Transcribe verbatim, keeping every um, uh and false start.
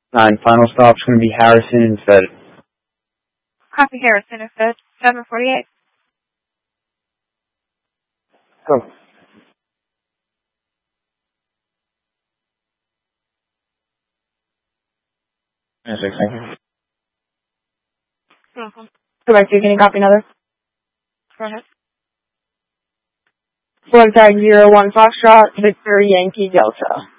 Nine. Final stop's going to be Harrison and Fed. Copy Harrison and Fed. seven forty-eight. Go. Thank you. Mm-hmm. Go back to you. Can you copy another? Go ahead. Flag tag zero one Foxtrot, Victor Yankee Delta.